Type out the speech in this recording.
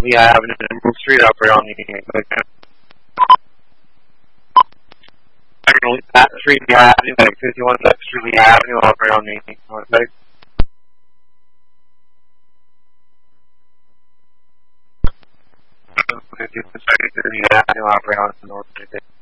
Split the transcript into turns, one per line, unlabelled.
Lee Avenue and Emerald Street up right on the that Street Lee Avenue, like 51 Street Lee Avenue up right on the north side. Lee Avenue up right on the north side.